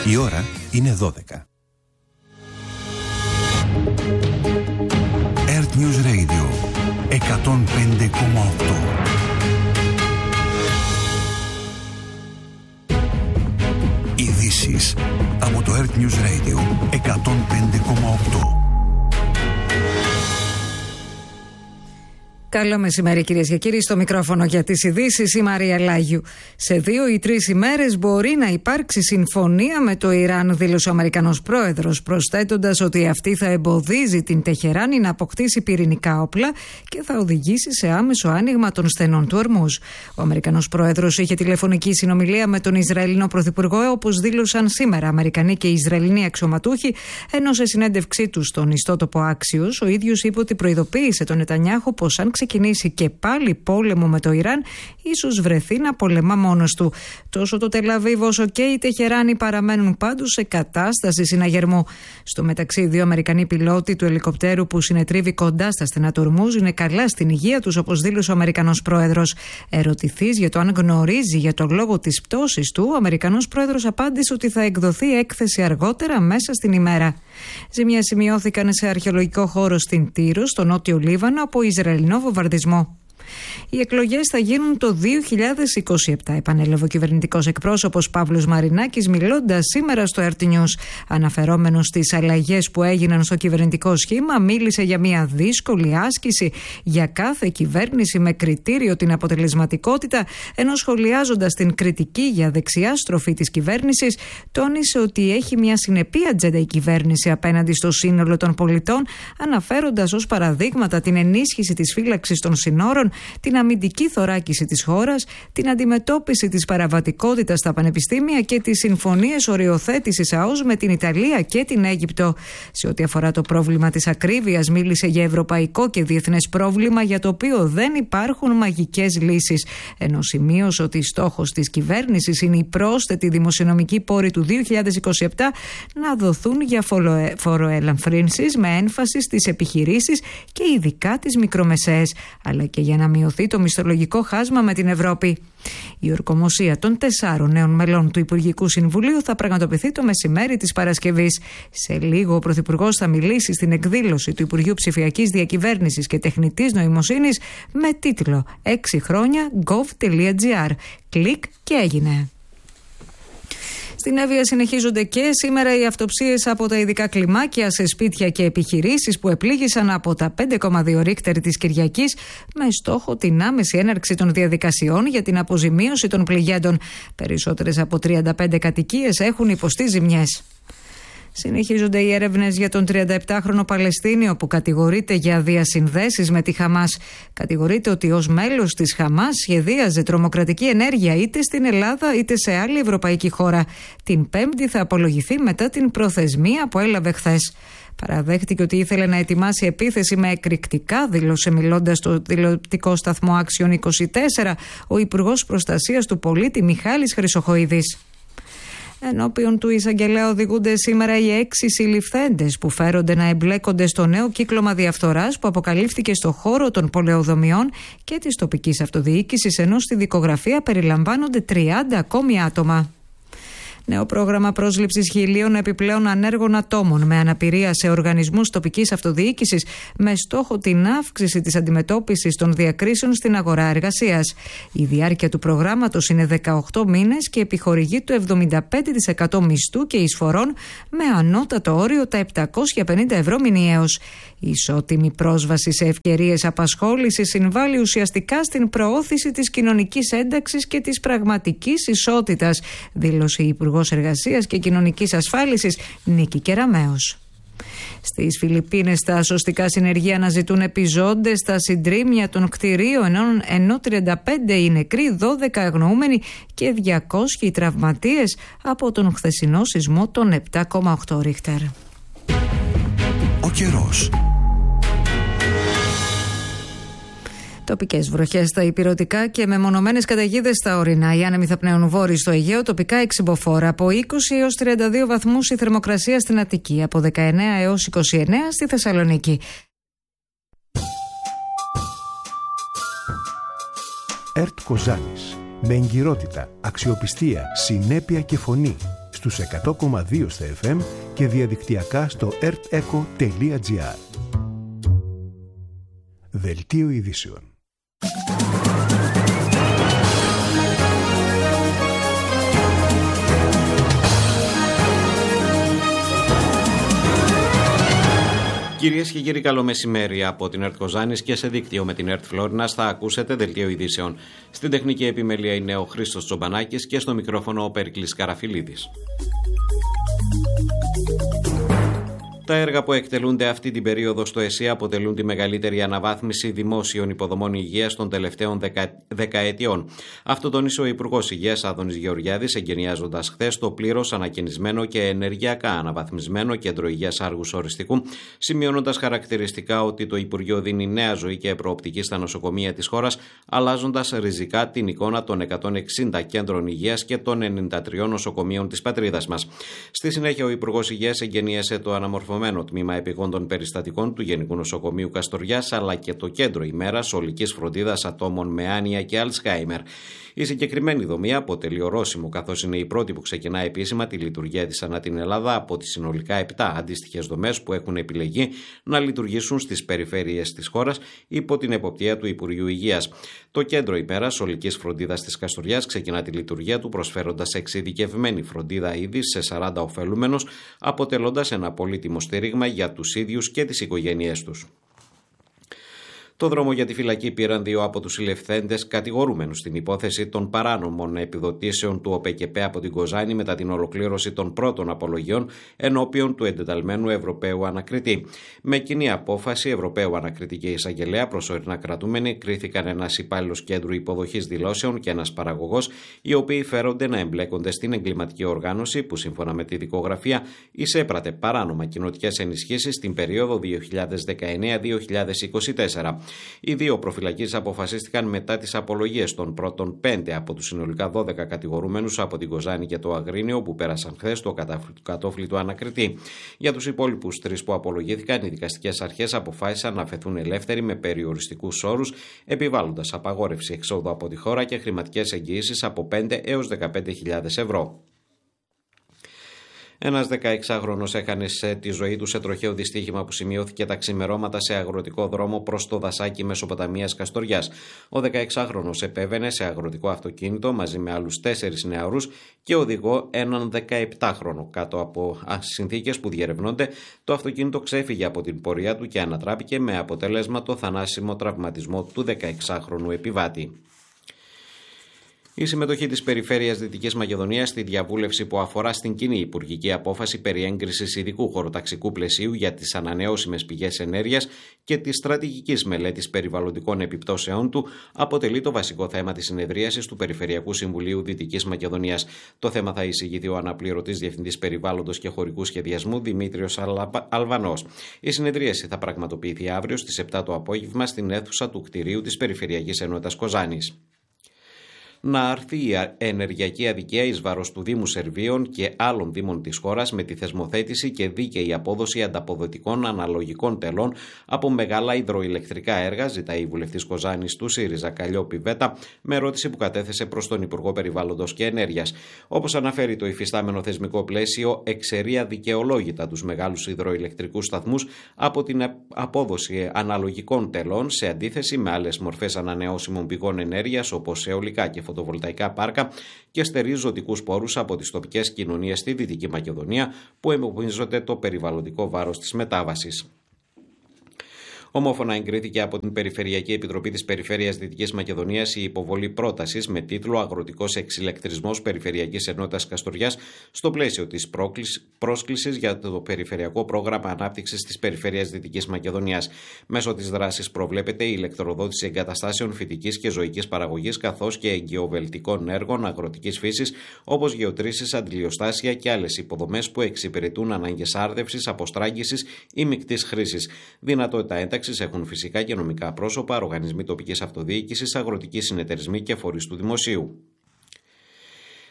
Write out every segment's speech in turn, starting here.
Η ώρα είναι 12. Earth News Radio 105,8. Ειδήσεις από το Earth News Radio 105,8. Καλό μεσημέρι, κυρίες και κύριοι. Στο μικρόφωνο για τις ειδήσεις η Μαρία Λάγιου. Σε 2 ή 3 ημέρες μπορεί να υπάρξει συμφωνία με το Ιράν, δήλωσε ο Αμερικανός πρόεδρος, προσθέτοντας ότι αυτή θα εμποδίζει την Τεχεράνη να αποκτήσει πυρηνικά όπλα και θα οδηγήσει σε άμεσο άνοιγμα των στενών του Ορμούζ. Ο Αμερικανός πρόεδρος είχε τηλεφωνική συνομιλία με τον Ισραηλινό πρωθυπουργό, όπως δήλωσαν σήμερα Αμερικανοί και Ισραηλινοί αξιωματούχοι, ενώ σε συνέντευξή του στον ιστότοπο Axios, ο ίδιος είπε ότι προειδοποίησε τον Νετανιάχου πως αν ξεκινήσει και πάλι πόλεμο με το Ιράν, ίσως βρεθεί να πολεμά μόνος του. Τόσο το Τελαβίβ όσο και η Τεχεράνη παραμένουν πάντως σε κατάσταση συναγερμού. Στο μεταξύ, 2 Αμερικανοί πιλότοι του ελικοπτέρου που συνετρίβει κοντά στα στενά του Ορμούζ είναι καλά στην υγεία τους, όπως δήλωσε ο Αμερικανός πρόεδρος. Ερωτηθείς για το αν γνωρίζει για το λόγο της πτώσης του, ο Αμερικανός πρόεδρος απάντησε ότι θα εκδοθεί έκθεση αργότερα μέσα στην ημέρα. Ζημιές σημειώθηκαν σε αρχαιολογικό χώρο στην Τύρο, στο νότιο Λίβανο, από Ισραηλινό βομβαρδισμό. Οι εκλογές θα γίνουν το 2027, επανέλαβε ο κυβερνητικός εκπρόσωπος Παύλος Μαρινάκης, μιλώντας σήμερα στο RT News. Αναφερόμενος στις αλλαγές που έγιναν στο κυβερνητικό σχήμα, μίλησε για μια δύσκολη άσκηση για κάθε κυβέρνηση με κριτήριο την αποτελεσματικότητα, ενώ σχολιάζοντας την κριτική για δεξιά στροφή της κυβέρνησης, τόνισε ότι έχει μια συνεπή ατζέντα η κυβέρνηση απέναντι στο σύνολο των πολιτών, αναφέροντας ως παραδείγματα την ενίσχυση της φύλαξης των συνόρων, την αμυντική θωράκιση της χώρας, την αντιμετώπιση της παραβατικότητας στα πανεπιστήμια και τις συμφωνίες οριοθέτησης ΑΟΣ με την Ιταλία και την Αίγυπτο. Σε ό,τι αφορά το πρόβλημα της ακρίβειας, μίλησε για ευρωπαϊκό και διεθνές πρόβλημα για το οποίο δεν υπάρχουν μαγικές λύσεις, ενώ σημείωσε ότι στόχος της κυβέρνησης είναι οι πρόσθετοι δημοσιονομικοί πόροι του 2027 να δοθούν για φοροελαφρύνσεις με έμφαση στις επιχειρήσεις και ειδικά τις μικρομεσαίες, αλλά και για να μειωθεί το μισθολογικό χάσμα με την Ευρώπη. Η ορκομοσία των 4 νέων μελών του Υπουργικού Συμβουλίου θα πραγματοποιηθεί το μεσημέρι της Παρασκευής. Σε λίγο ο Πρωθυπουργός θα μιλήσει στην εκδήλωση του Υπουργείου Ψηφιακής Διακυβέρνησης και Τεχνητής Νοημοσύνης με τίτλο 6 χρόνια gov.gr. Κλικ και έγινε. Στην Εύβοια συνεχίζονται και σήμερα οι αυτοψίες από τα ειδικά κλιμάκια σε σπίτια και επιχειρήσεις που επλήγησαν από τα 5,2 Ρίκτερ της Κυριακής, με στόχο την άμεση έναρξη των διαδικασιών για την αποζημίωση των πληγέντων. Περισσότερες από 35 κατοικίες έχουν υποστεί ζημιές. Συνεχίζονται οι έρευνες για τον 37χρονο Παλαιστίνιο που κατηγορείται για διασυνδέσεις με τη Χαμάς. Κατηγορείται ότι ως μέλος της Χαμάς σχεδίαζε τρομοκρατική ενέργεια είτε στην Ελλάδα είτε σε άλλη ευρωπαϊκή χώρα. Την Πέμπτη θα απολογηθεί μετά την προθεσμία που έλαβε χθες. Παραδέχτηκε ότι ήθελε να ετοιμάσει επίθεση με εκρηκτικά, δήλωσε μιλώντας στο τηλεοπτικό σταθμό Axios 24 ο Υπουργός Προστασίας του Πολίτη Μιχάλης Χρυσοχοίδης. Ενώπιον του εισαγγελέα οδηγούνται σήμερα οι 6 συλληφθέντες που φέρονται να εμπλέκονται στο νέο κύκλωμα διαφθοράς που αποκαλύφθηκε στο χώρο των πολεοδομιών και της τοπικής αυτοδιοίκησης, ενώ στη δικογραφία περιλαμβάνονται 30 ακόμη άτομα. Νέο πρόγραμμα πρόσληψης 1.000 επιπλέον ανέργων ατόμων με αναπηρία σε οργανισμούς τοπικής αυτοδιοίκησης με στόχο την αύξηση της αντιμετώπισης των διακρίσεων στην αγορά εργασίας. Η διάρκεια του προγράμματος είναι 18 μήνες και επιχορηγεί το 75% μισθού και εισφορών με ανώτατο όριο τα 750 ευρώ μηνιαίως. Η ισότιμη πρόσβαση σε ευκαιρίες απασχόλησης συμβάλλει ουσιαστικά στην προώθηση της κοινωνικής ένταξης και της πραγματικής ισότητας, δήλωσε η Υπουργός Εργασίας και Κοινωνικής Ασφάλισης Νίκη Κεραμέως. Στις Φιλιππίνες τα σωστικά συνεργεία αναζητούν επιζώντες στα συντρίμμια των κτηρίων, ενώ 35 οι νεκροί, 12 αγνοούμενοι και 200 οι τραυματίες από τον χθεσινό σεισμό των 7,8 Ρίχτερ. Ο καιρός. Τοπικές βροχές στα ηπειρωτικά και μεμονωμένες καταιγίδες στα ορεινά. Οι άνεμοι θα πνέουν βόρειοι στο Αιγαίο, τοπικά εξυμποφόρα. Από 20 έως 32 βαθμούς η θερμοκρασία στην Αττική, από 19 έως 29 στη Θεσσαλονίκη. ΕΡΤ Κοζάνης. Με εγκυρότητα, αξιοπιστία, συνέπεια και φωνή. στους 100,2 στα FM και διαδικτυακά στο eartheco.gr. Δελτίο ειδήσεων. Κυρίες και κύριοι, καλό μεσημέρι από την ΕΡΤ Κοζάνης και σε δίκτυο με την ΕΡΤ Φλόρινας θα ακούσετε δελτίο ειδήσεων. Στην τεχνική επιμέλεια είναι ο Χρήστος Τσομπανάκης και στο μικρόφωνο ο Περικλής Καραφιλίδης. Τα έργα που εκτελούνται αυτή την περίοδο στο ΕΣΥ αποτελούν τη μεγαλύτερη αναβάθμιση δημόσιων υποδομών υγείας των τελευταίων δεκαετιών. Αυτό τόνισε ο Υπουργός Υγείας Άδωνης Γεωργιάδης, εγκαινιάζοντας χθες το πλήρως ανακαινισμένο και ενεργειακά αναβαθμισμένο Κέντρο Υγείας Άργους Οριστικού, σημειώνοντας χαρακτηριστικά ότι το Υπουργείο δίνει νέα ζωή και προοπτική στα νοσοκομεία της χώρας, αλλάζοντας ριζικά την εικόνα των 160 κέντρων υγείας και των 93 νοσοκομείων της πατρίδας μας. Στη συνέχεια, ο Υπουργός Υγείας εγκαινίασε το αναμορφωμένο τμήμα επιγόντων περιστατικών του Γενικού Νοσοκομείου Καστοριάς, αλλά και το Κέντρο ημέρας ολικής φροντίδας ατόμων με άνοια και Αλτσχάιμερ. Η συγκεκριμένη δομή αποτελεί ορόσημο, καθώς είναι η πρώτη που ξεκινά επίσημα τη λειτουργία της ανά την Ελλάδα από τις συνολικά 7 αντίστοιχες δομές που έχουν επιλεγεί να λειτουργήσουν στις περιφέρειες της χώρας υπό την εποπτεία του Υπουργείου Υγείας. Το Κέντρο ημέρας ολικής φροντίδας της Καστοριάς ξεκινά τη λειτουργία του προσφέροντας εξειδικευμένη φροντίδα ήδη σε 40 ωφελούμενους, αποτελώντας ένα πολύτιμο στήριγμα για τους ίδιους και τις οικογένειές τους. Το δρόμο για τη φυλακή πήραν 2 από τους συλληφθέντες κατηγορούμενους στην υπόθεση των παράνομων επιδοτήσεων του ΟΠΕΚΕΠΕ από την Κοζάνη μετά την ολοκλήρωση των πρώτων απολογιών ενώπιον του εντεταλμένου Ευρωπαίου Ανακριτή. Με κοινή απόφαση, Ευρωπαίου Ανακριτή και Εισαγγελέα προσωρινά κρατούμενοι κρίθηκαν ένας υπάλληλος κέντρου υποδοχής δηλώσεων και ένας παραγωγός, οι οποίοι φέρονται να εμπλέκονται στην εγκληματική οργάνωση που, σύμφωνα με τη δικογραφία, εισέπρατε παράνομα κοινοτικές ενισχύσεις στην περίοδο 2019-2024. Οι 2 προφυλακίσεις αποφασίστηκαν μετά τις απολογίες των πρώτων 5 από τους συνολικά 12 κατηγορούμενους από την Κοζάνη και το Αγρίνιο που πέρασαν χθες το κατόφλι του Ανακριτή. Για τους υπόλοιπους 3 που απολογήθηκαν, οι δικαστικές αρχές αποφάσισαν να αφαιθούν ελεύθεροι με περιοριστικούς όρους, επιβάλλοντας απαγόρευση εξόδου από τη χώρα και χρηματικές εγγυήσεις από 5 έως 15.000 ευρώ. Ένας 16χρονος έχανε τη ζωή του σε τροχαίο δυστύχημα που σημειώθηκε τα ξημερώματα σε αγροτικό δρόμο προς το δασάκι Μεσοποταμίας Καστοριάς. Ο 16χρονος επέβαινε σε αγροτικό αυτοκίνητο μαζί με άλλους 4 νεαρούς και οδηγό έναν 17χρονο. Κάτω από συνθήκες που διερευνώνται, το αυτοκίνητο ξέφυγε από την πορεία του και ανατράπηκε με αποτέλεσμα το θανάσιμο τραυματισμό του 16χρονου επιβάτη. Η συμμετοχή της Περιφέρειας Δυτικής Μακεδονίας στη διαβούλευση που αφορά στην κοινή υπουργική απόφαση περί έγκρισης ειδικού χωροταξικού πλαισίου για τις ανανεώσιμες πηγές ενέργειας και της στρατηγικής μελέτης περιβαλλοντικών επιπτώσεών του αποτελεί το βασικό θέμα της συνεδρίασης του Περιφερειακού Συμβουλίου Δυτικής Μακεδονίας. Το θέμα θα εισηγηθεί ο αναπληρωτής Διευθυντής Περιβάλλοντος και Χωρικού Σχεδιασμού Δημήτριος Αλβανός. Η συνεδρίαση θα πραγματοποιηθεί αύριο στις 7 το απόγευμα στην αίθουσα του κτηρίου της Περιφερειακής Ενότητας Κοζάνης. Να αρθεί η ενεργειακή αδικία εις βάρος του Δήμου Σερβίων και άλλων δήμων της χώρας με τη θεσμοθέτηση και δίκαιη απόδοση ανταποδοτικών αναλογικών τελών από μεγάλα υδροηλεκτρικά έργα, ζητάει η βουλευτής Κοζάνης του ΣΥΡΙΖΑ Καλλιόπη Βέτα, με ερώτηση που κατέθεσε προς τον Υπουργό Περιβάλλοντος και Ενέργειας. Όπως αναφέρει το υφιστάμενο θεσμικό πλαίσιο, εξαιρεί αδικαιολόγητα τους μεγάλους υδροηλεκτρικούς σταθμούς από την απόδοση αναλογικών τελών σε αντίθεση με άλλες μορφές ανανεώσιμων πηγών ενέργειας όπως αιωλικά και φωτοβολταϊκά πάρκα και στερείς ζωτικούς πόρους από τις τοπικές κοινωνίες στη Δυτική Μακεδονία που εμπομίζονται το περιβαλλοντικό βάρος της μετάβασης. Ομόφωνα εγκρίθηκε από την Περιφερειακή Επιτροπή της Περιφέρειας Δυτικής Μακεδονίας η υποβολή πρότασης με τίτλο «Αγροτικός εξηλεκτρισμός Περιφερειακής Ενότητας Καστοριάς» στο πλαίσιο της πρόσκλησης για το Περιφερειακό Πρόγραμμα Ανάπτυξης της Περιφέρειας Δυτικής Μακεδονίας. Μέσω της δράσης προβλέπεται η ηλεκτροδότηση εγκαταστάσεων φυτικής και ζωικής παραγωγής καθώς και εγκυοβελτικών έργων αγροτικής φύσης όπως γεωτρήσεις, αντιλιοστάσια και άλλες υποδομές που εξυπηρετούν ανάγκες άρδευσης, αποστράγγισης ή μεικτής χρήσης. Δυνατότητα ένταξης έχουν φυσικά και νομικά πρόσωπα, οργανισμοί τοπικής αυτοδιοίκησης, αγροτικοί συνεταιρισμοί και φορείς του δημοσίου.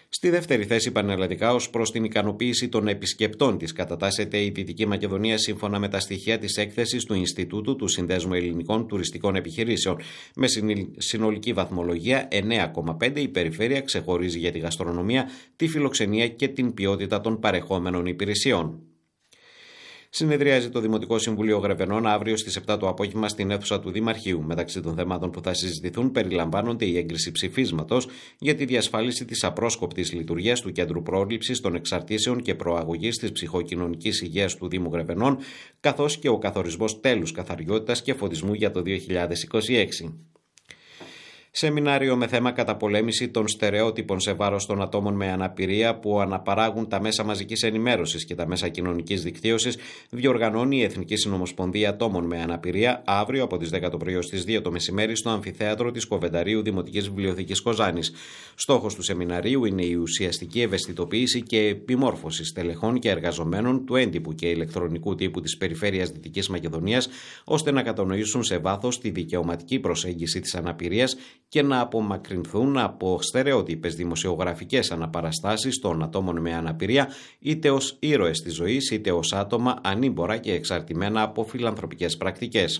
Στη δεύτερη θέση πανελλαδικά, ως προς την ικανοποίηση των επισκεπτών της, κατατάσσεται η Δυτική Μακεδονία σύμφωνα με τα στοιχεία της έκθεσης του Ινστιτούτου του Συνδέσμου Ελληνικών Τουριστικών Επιχειρήσεων. Με συνολική βαθμολογία 9,5, η περιφέρεια ξεχωρίζει για τη γαστρονομία, τη φιλοξενία και την ποιότητα των παρεχόμενων υπηρεσιών. Συνεδριάζει το Δημοτικό Συμβουλίο Γρεβενών αύριο στις 7 το απόγευμα στην αίθουσα του Δημαρχείου. Μεταξύ των θεμάτων που θα συζητηθούν περιλαμβάνονται η έγκριση ψηφίσματος για τη διασφάλιση της απρόσκοπτης λειτουργίας του Κέντρου Πρόληψης των Εξαρτήσεων και Προαγωγής της Ψυχοκοινωνικής Υγείας του Δήμου Γρεβενών, καθώς και ο καθορισμός τέλους καθαριότητας και φωτισμού για το 2026. Σεμινάριο με θέμα καταπολέμηση των στερεότυπων σε βάρος των ατόμων με αναπηρία που αναπαράγουν τα μέσα μαζικής ενημέρωσης και τα μέσα κοινωνικής δικτύωσης διοργανώνει η Εθνική Συνομοσπονδία Ατόμων με Αναπηρία αύριο από τις 10 το πρωί ως τις 2 το μεσημέρι στο αμφιθέατρο της Κοβενταρίου Δημοτικής Βιβλιοθήκης Κοζάνης. Στόχος του σεμιναρίου είναι η ουσιαστική ευαισθητοποίηση και επιμόρφωση στελεχών και εργαζομένων του έντυπου και ηλεκτρονικού τύπου της Περιφέρειας Δυτικής Μακεδονίας, ώστε να κατανοήσουν σε βάθος τη δικαιωματική προσέγγιση της αναπηρίας και να απομακρυνθούν από στερεότυπες δημοσιογραφικές αναπαραστάσεις των ατόμων με αναπηρία, είτε ως ήρωες της ζωής, είτε ως άτομα ανήμπορα και εξαρτημένα από φιλανθρωπικές πρακτικές.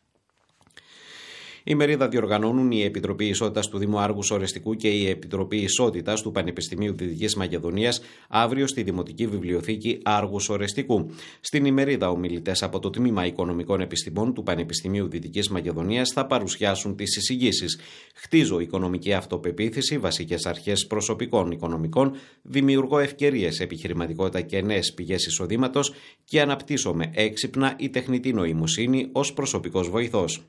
Η μερίδα διοργανώνουν η Επιτροπή Ισότητας του Δήμου Άργους Ορεστικού και η Επιτροπή Ισότητας του Πανεπιστημίου Δυτικής Μακεδονίας αύριο στη Δημοτική Βιβλιοθήκη Άργους Ορεστικού. Στην ημερίδα, ομιλητές από το Τμήμα Οικονομικών Επιστημών του Πανεπιστημίου Δυτικής Μακεδονίας θα παρουσιάσουν τις εισηγήσεις. Χτίζω οικονομική αυτοπεποίθηση, βασικές αρχές προσωπικών οικονομικών, δημιουργώ ευκαιρίες, επιχειρηματικότητα και νέες πηγές εισοδήματος και αναπτύσσομαι έξυπνα η τεχνητή νοημοσύνη ως προσωπικός βοηθός.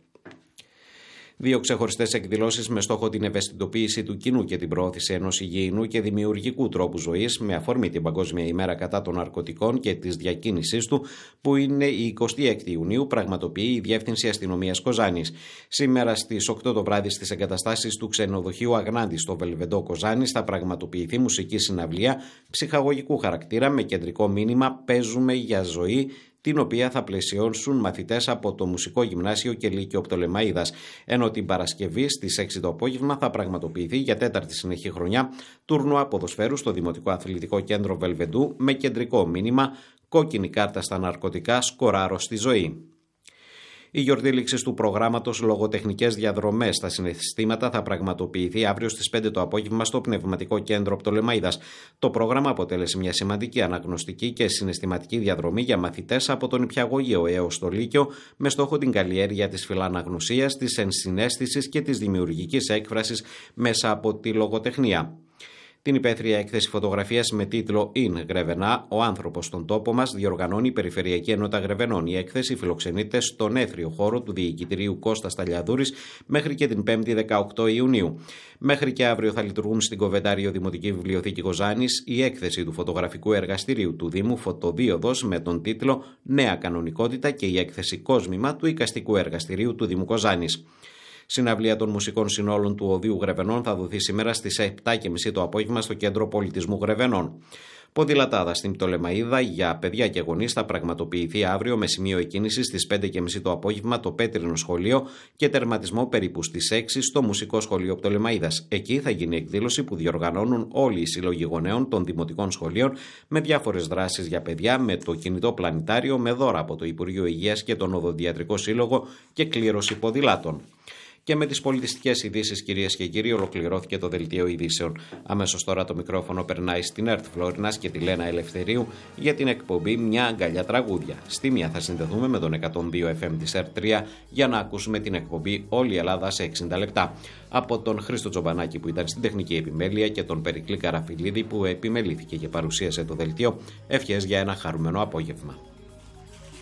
Δύο ξεχωριστές εκδηλώσεις με στόχο την ευαισθητοποίηση του κοινού και την προώθηση ενός υγιεινού και δημιουργικού τρόπου ζωής, με αφορμή την Παγκόσμια ημέρα κατά των ναρκωτικών και της διακίνησής του, που είναι η 26η Ιουνίου, πραγματοποιεί η Διεύθυνση Αστυνομίας Κοζάνης. Σήμερα στις 8 το βράδυ στις εγκαταστάσεις του ξενοδοχείου Αγνάντη στο Βελβεντό Κοζάνης θα πραγματοποιηθεί μουσική συναυλία ψυχαγωγικού χαρακτήρα με κεντρικό μήνυμα «Παίζουμε για ζωή», την οποία θα πλαισιώσουν μαθητές από το Μουσικό Γυμνάσιο και Λύκειο Πτολεμαΐδας, ενώ την Παρασκευή στις 6 το απόγευμα θα πραγματοποιηθεί για τέταρτη συνεχή χρονιά τουρνουά ποδοσφαίρου στο Δημοτικό Αθλητικό Κέντρο Βελβεντού με κεντρικό μήνυμα «Κόκκινη κάρτα στα ναρκωτικά, σκοράρω στη ζωή». Η γιορτή λήξης του προγράμματος Λογοτεχνικές Διαδρομές στα Συναισθήματα θα πραγματοποιηθεί αύριο στις 5 το απόγευμα στο Πνευματικό Κέντρο Πτολεμαΐδας. Το πρόγραμμα αποτέλεσε μια σημαντική αναγνωστική και συναισθηματική διαδρομή για μαθητές από τον Νηπιαγωγείο έως το Λύκειο, με στόχο την καλλιέργεια της φιλαναγνωσίας, της ενσυναίσθησης και της δημιουργικής έκφρασης μέσα από τη λογοτεχνία. Την υπαίθρια έκθεση φωτογραφίας με τίτλο «In Γρεβενά, ο άνθρωπος στον τόπο μας» διοργανώνει η Περιφερειακή Ενότητα Γρεβενών. Η έκθεση φιλοξενείται στον έθριο χώρο του Διοικητηρίου Κώστα Σταλιαδούρης μέχρι και την 5η 18 Ιουνίου. Μέχρι και αύριο θα λειτουργούν στην Κοβεντάριο Δημοτική Βιβλιοθήκη Κοζάνης η έκθεση του φωτογραφικού εργαστηρίου του Δήμου Φωτοδίωδος με τον τίτλο «Νέα Κανονικότητα» και η έκθεση «Κόσμημα» του Οικαστικού Εργαστηρίου του Δήμου Κοζάνης. Συναυλία των μουσικών συνόλων του Οδείου Γρεβενών θα δοθεί σήμερα στις 7.30 το απόγευμα στο Κέντρο Πολιτισμού Γρεβενών. Ποδηλατάδα στην Πτολεμαΐδα για παιδιά και γονείς θα πραγματοποιηθεί αύριο με σημείο εκκίνησης στις 5.30 το απόγευμα το Πέτρινο Σχολείο και τερματισμό περίπου στις 6 στο Μουσικό Σχολείο Πτολεμαΐδας. Εκεί θα γίνει εκδήλωση που διοργανώνουν όλοι οι σύλλογοι γονέων των δημοτικών σχολείων με διάφορες δράσεις για παιδιά, με το κινητό πλανητάριο, με δώρα από το Υπουργείο Υγείας και τον Οδοντιατρικό Σύλλογο και κλήρωση ποδηλάτων. Και με τις πολιτιστικές ειδήσεις, κυρίες και κύριοι, ολοκληρώθηκε το δελτίο ειδήσεων. Αμέσως τώρα το μικρόφωνο περνάει στην ΕΡΤ Φλόρινας και τη Λένα Ελευθερίου για την εκπομπή «Μια αγκαλιά τραγούδια». Στη μία θα συνδεθούμε με τον 102 FM της ΕΡΤ 3 για να ακούσουμε την εκπομπή «Όλη η Ελλάδα σε 60 λεπτά». Από τον Χρήστο Τζομπανάκη που ήταν στην τεχνική επιμέλεια και τον Περικλή Καραφιλίδη που επιμελήθηκε και παρουσίασε το δελτίο, ευχές για ένα χαρούμενο απόγευμα.